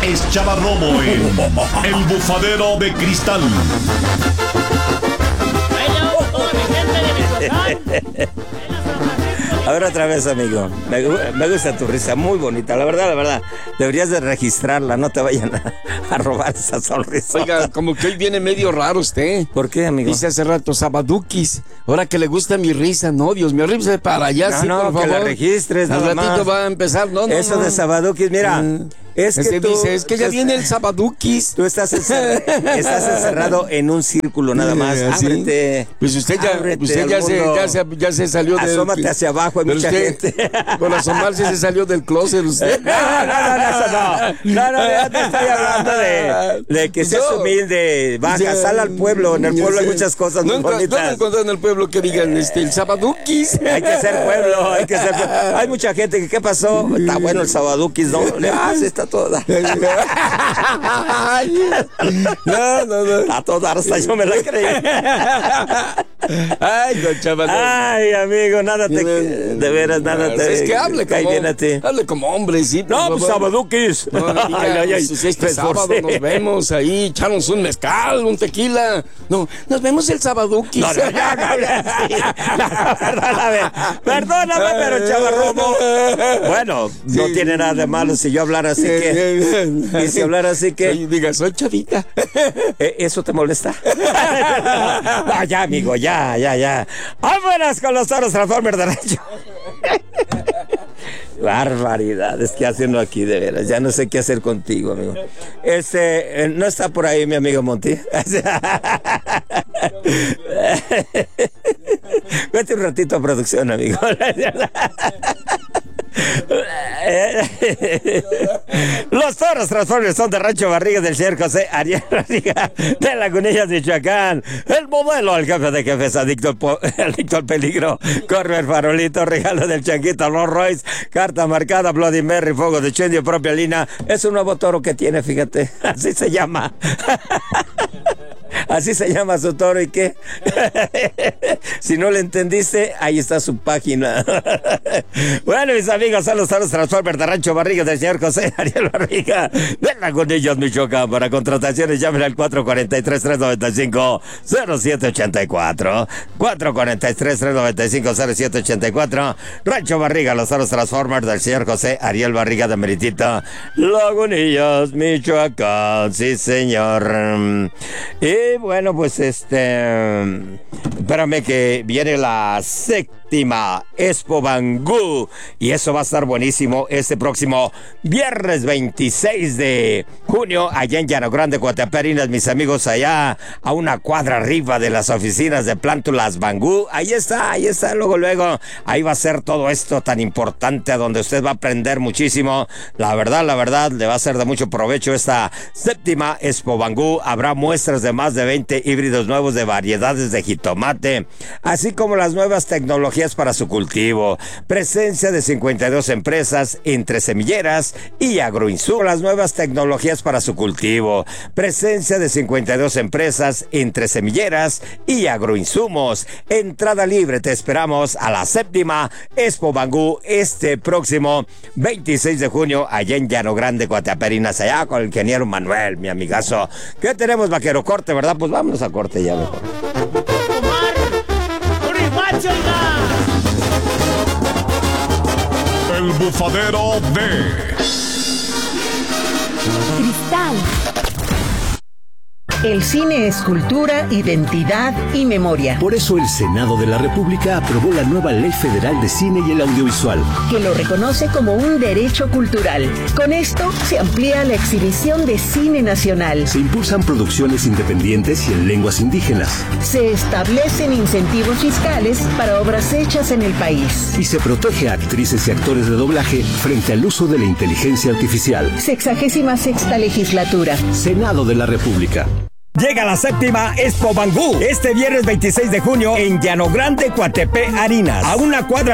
es Chava Romo en El Bufadero de Cristal. A ver otra vez, amigo. Me gusta tu risa, muy bonita. La verdad. Deberías de registrarla, no te vayan a robar esa sonrisa. Oiga, como que hoy viene medio raro usted. ¿Por qué, amigo? Dice hace rato, Sabaduquis. Ahora que le gusta mi risa, no, Dios mío, rímese para allá, No, sí, no, por favor. que la registres, Al nada ratito más. va a empezar, no. De Sabaduquis, mira. Es que tú... dice, es que ya viene el Sabaduquis. Tú estás encerrado en un círculo nada más. ¿Sí? Ábrete. Pues usted ya se salió del... Asómate hacia abajo, hay mucha gente. Por asomarse se salió del closet usted. No, ya te estoy hablando de que seas humilde, baja, sal al pueblo. En el pueblo hay muchas cosas muy bonitas. No encuentro en el pueblo que digan el Sabaduquis. Hay que ser pueblo, Hay mucha gente que, ¿qué pasó? Está bueno el Sabaduquis, ¿no? Está toda. No. A toda, hasta yo me la creí. Ay, don Chaval. Ay, amigo, de veras, nada te... Es que hable como hombre, sí. No, pues Sabaduquis. Este sábado nos vemos ahí, echarnos un mezcal, un tequila. No, nos vemos el Sabaduquis. Perdóname, pero Chava Romo. Bueno, no tiene nada de malo si yo hablara así que... Y si hablara así que... Oye, diga, soy chavita. ¿Eso te molesta? No, ya, amigo, ya. ¡Vámonos con los toros Transformers de rancho! Barbaridades que haciendo aquí, de veras. Ya no sé qué hacer contigo, amigo. No está por ahí mi amigo Monty. Vete un ratito a producción, amigo. Los toros Transformers son de Rancho Barriga del señor José Ariel Barriga de Lagunillas, Michoacán. El modelo al jefe de jefes, adicto al peligro. Corre el farolito, regalo del changuito Rolls Royce, carta marcada Bloody Mary, fuego de chendio, propia línea. Es un nuevo toro que tiene, fíjate. Así se llama. Así se llama su toro. ¿Y qué? Si no le entendiste, ahí está su página. Bueno, mis amigos, son los toros Transformers de Rancho Barriga del señor José Ariel Barriga de Lagunillas, Michoacán. Para contrataciones, llamen al 443-395-0784. 443-395-0784. Rancho Barriga, los toros Transformers del señor José Ariel Barriga de Meritita, Lagunillas, Michoacán. Sí, señor. Y bueno, pues espérame que viene la séptima Expo Bangú y eso va a estar buenísimo este próximo viernes 26 de junio allá en Llano Grande, Coatepec, mis amigos, allá a una cuadra arriba de las oficinas de Plántulas Bangú. Ahí está, luego, ahí va a ser todo esto tan importante, a donde usted va a aprender muchísimo. La verdad, le va a ser de mucho provecho esta séptima Expo Bangú. Habrá muestras de más de 20 híbridos nuevos de variedades de jitomate, así como las nuevas tecnologías para su cultivo. Presencia de 52 empresas entre semilleras y agroinsumos. Las nuevas tecnologías para su cultivo. Presencia de 52 empresas entre semilleras y agroinsumos. Entrada libre, te esperamos a la séptima Expo Bangú este próximo 26 de junio allá en Llano Grande, Coateperinas, allá con el ingeniero Manuel, mi amigazo. ¿Qué tenemos, vaquero? Corte, ¿verdad? Pues vámonos a corte ya mejor. El Bufadero de Cristal. El cine es cultura, identidad y memoria. Por eso el Senado de la República aprobó la nueva Ley Federal de Cine y el Audiovisual, que lo reconoce como un derecho cultural. Con esto se amplía la exhibición de cine nacional. Se impulsan producciones independientes y en lenguas indígenas. Se establecen incentivos fiscales para obras hechas en el país. Y se protege a actrices y actores de doblaje frente al uso de la inteligencia artificial. 66ª legislatura. Senado de la República. Llega la séptima Expo Bangú este viernes 26 de junio en Llano Grande, Coatepec, Arinas, a una cuadra